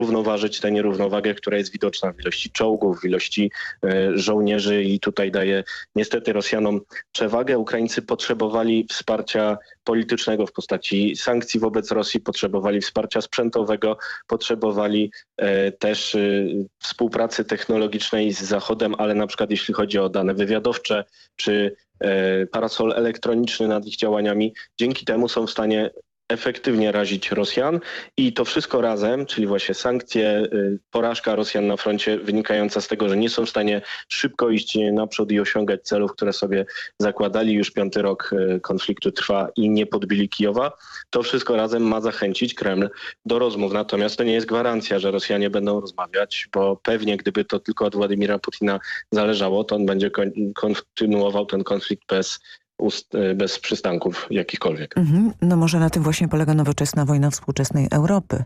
równoważyć tę nierównowagę, która jest widoczna w ilości czołgów, w ilości żołnierzy i tutaj daje niestety Rosjanom przewagę. Ukraińcy potrzebowali wsparcia politycznego w postaci sankcji wobec Rosji, potrzebowali wsparcia sprzętowego, potrzebowali też współpracy technologicznej z Zachodem, ale na przykład jeśli chodzi o dane wywiadowcze czy parasol elektroniczny nad ich działaniami, dzięki temu są w stanie efektywnie razić Rosjan i to wszystko razem, czyli właśnie sankcje, porażka Rosjan na froncie wynikająca z tego, że nie są w stanie szybko iść naprzód i osiągać celów, które sobie zakładali. Już 5. rok konfliktu trwa i nie podbili Kijowa. To wszystko razem ma zachęcić Kreml do rozmów. Natomiast to nie jest gwarancja, że Rosjanie będą rozmawiać, bo pewnie gdyby to tylko od Władimira Putina zależało, to on będzie kontynuował ten konflikt bez przystanków jakichkolwiek. No może na tym właśnie polega nowoczesna wojna współczesnej Europy,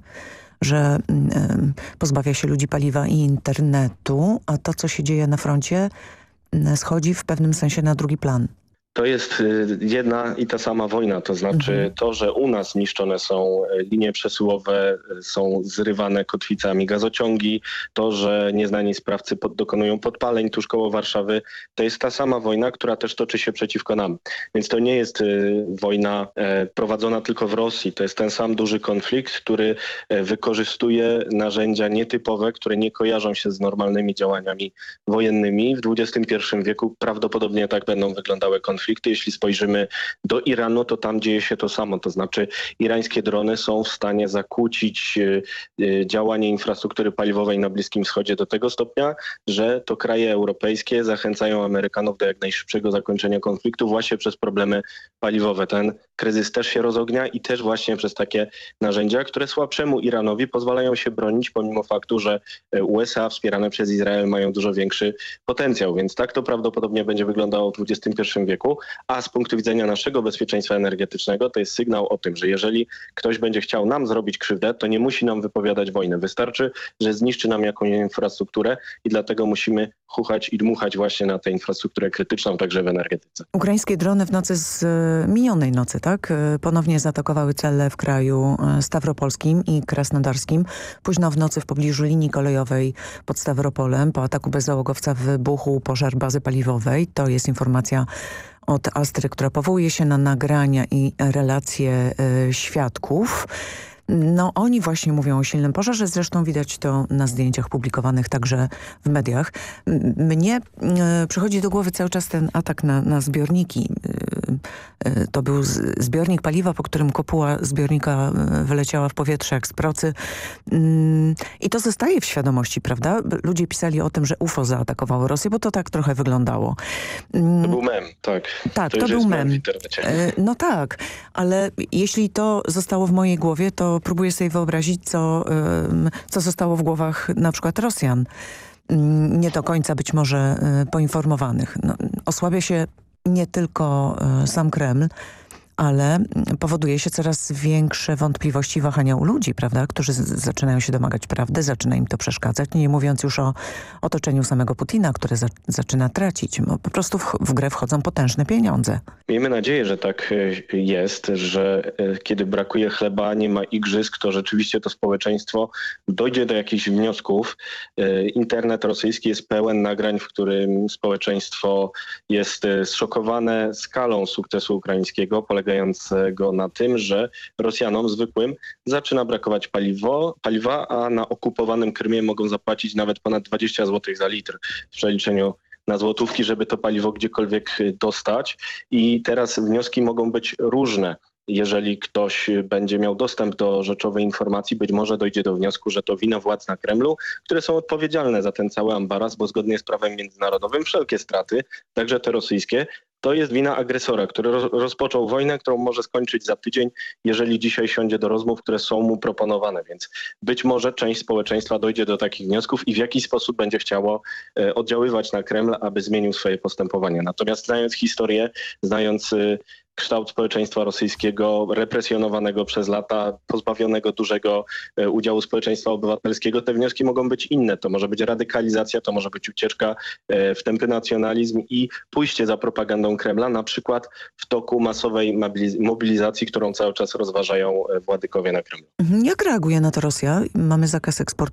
że pozbawia się ludzi paliwa i internetu, a to, co się dzieje na froncie, schodzi w pewnym sensie na drugi plan. To jest jedna i ta sama wojna, to znaczy to, że u nas niszczone są linie przesyłowe, są zrywane kotwicami gazociągi, to, że nieznani sprawcy dokonują podpaleń tuż koło Warszawy, to jest ta sama wojna, która też toczy się przeciwko nam. Więc to nie jest wojna prowadzona tylko w Rosji, to jest ten sam duży konflikt, który wykorzystuje narzędzia nietypowe, które nie kojarzą się z normalnymi działaniami wojennymi. W XXI wieku prawdopodobnie tak będą wyglądały konflikty. Jeśli spojrzymy do Iranu, to tam dzieje się to samo. To znaczy irańskie drony są w stanie zakłócić działanie infrastruktury paliwowej na Bliskim Wschodzie do tego stopnia, że to kraje europejskie zachęcają Amerykanów do jak najszybszego zakończenia konfliktu właśnie przez problemy paliwowe. Ten kryzys też się rozognia i też właśnie przez takie narzędzia, które słabszemu Iranowi pozwalają się bronić, pomimo faktu, że USA wspierane przez Izrael mają dużo większy potencjał. Więc tak to prawdopodobnie będzie wyglądało w XXI wieku. A z punktu widzenia naszego bezpieczeństwa energetycznego to jest sygnał o tym, że jeżeli ktoś będzie chciał nam zrobić krzywdę, to nie musi nam wypowiadać wojny. Wystarczy, że zniszczy nam jakąś infrastrukturę i dlatego musimy chuchać i dmuchać właśnie na tę infrastrukturę krytyczną, także w energetyce. Ukraińskie drony w nocy z minionej nocy, tak? Ponownie zaatakowały cele w kraju stawropolskim i krasnodarskim. Późno w nocy w pobliżu linii kolejowej pod Stawropolem po ataku bezzałogowca wybuchł pożar bazy paliwowej. To jest informacja od Astry, która powołuje się na nagrania i relacje świadków. No oni właśnie mówią o silnym pożarze, zresztą widać to na zdjęciach publikowanych także w mediach. Mnie przychodzi do głowy cały czas ten atak na zbiorniki. To był zbiornik paliwa, po którym kopuła zbiornika wyleciała w powietrze jak z procy. I to zostaje w świadomości, prawda? Ludzie pisali o tym, że UFO zaatakowało Rosję, bo to tak trochę wyglądało. To był mem, tak. Tak, to był mem. W internecie. No tak, ale jeśli to zostało w mojej głowie, to próbuję sobie wyobrazić, co zostało w głowach na przykład Rosjan. Nie do końca być może poinformowanych. No, osłabia się nie tylko sam Kreml, ale powoduje się coraz większe wątpliwości i wahania u ludzi, prawda, którzy zaczynają się domagać prawdy, zaczyna im to przeszkadzać, nie mówiąc już o otoczeniu samego Putina, które zaczyna tracić. Po prostu w grę wchodzą potężne pieniądze. Miejmy nadzieję, że tak jest, że kiedy brakuje chleba, nie ma igrzysk, to rzeczywiście to społeczeństwo dojdzie do jakichś wniosków. Internet rosyjski jest pełen nagrań, w którym społeczeństwo jest zszokowane skalą sukcesu ukraińskiego, polegającego na tym, że Rosjanom zwykłym zaczyna brakować paliwa, a na okupowanym Krymie mogą zapłacić nawet ponad 20 zł za litr w przeliczeniu na złotówki, żeby to paliwo gdziekolwiek dostać. I teraz wnioski mogą być różne. Jeżeli ktoś będzie miał dostęp do rzeczowej informacji, być może dojdzie do wniosku, że to wina władz na Kremlu, które są odpowiedzialne za ten cały ambaras, bo zgodnie z prawem międzynarodowym wszelkie straty, także te rosyjskie, to jest wina agresora, który rozpoczął wojnę, którą może skończyć za tydzień, jeżeli dzisiaj siądzie do rozmów, które są mu proponowane. Więc być może część społeczeństwa dojdzie do takich wniosków i w jakiś sposób będzie chciało oddziaływać na Kreml, aby zmienił swoje postępowanie. Natomiast znając historię, znając kształt społeczeństwa rosyjskiego, represjonowanego przez lata, pozbawionego dużego udziału społeczeństwa obywatelskiego, te wnioski mogą być inne. To może być radykalizacja, to może być ucieczka w tępy nacjonalizm i pójście za propagandą Kremla, na przykład w toku masowej mobilizacji, którą cały czas rozważają władykowie na Kremlu. Jak reaguje na to Rosja? Mamy zakaz eksportu